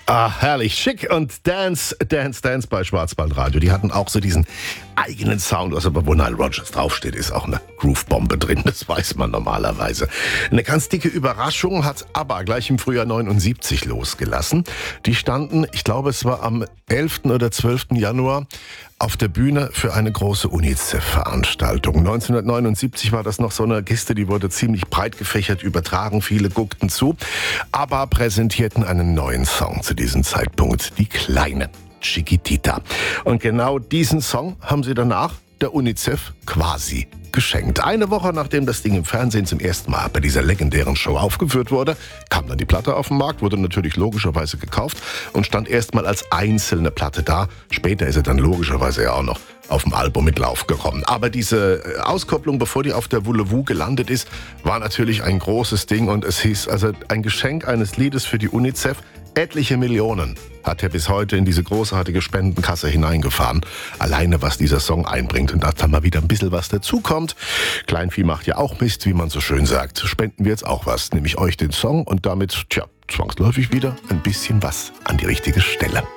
Ah, herrlich. Schick und Dance bei Schwarzwaldradio. Die hatten auch so diesen eigenen Sound. Also, wo Nile Rodgers draufsteht, ist auch eine Groove-Bombe drin. Das weiß man normalerweise. Eine ganz dicke Überraschung hat ABBA gleich im Frühjahr 79 losgelassen. Die standen, ich glaube, es war am 11. oder 12. Januar auf der Bühne für eine große UNICEF-Veranstaltung. 1979 war das noch so eine Kiste, die wurde ziemlich breit gefächert übertragen, viele guckten zu. ABBA präsentierten einen neuen Song zu diesem Zeitpunkt, die Kleine, Chiquitita. Und genau diesen Song haben sie danach der UNICEF quasi geschenkt. Eine Woche nachdem das Ding im Fernsehen zum ersten Mal bei dieser legendären Show aufgeführt wurde, kam dann die Platte auf den Markt, wurde natürlich logischerweise gekauft und stand erstmal als einzelne Platte da. Später ist sie dann logischerweise ja auch noch auf dem Album mit Lauf gekommen. Aber diese Auskopplung, bevor die auf der Voulez-Vous gelandet ist, war natürlich ein großes Ding und es hieß also ein Geschenk eines Liedes für die UNICEF. Etliche Millionen hat er bis heute in diese großartige Spendenkasse hineingefahren. Alleine, was dieser Song einbringt. Und dass da mal wieder ein bisschen was dazukommt. Kleinvieh macht ja auch Mist, wie man so schön sagt. Spenden wir jetzt auch was, nämlich euch den Song und damit, zwangsläufig wieder ein bisschen was an die richtige Stelle.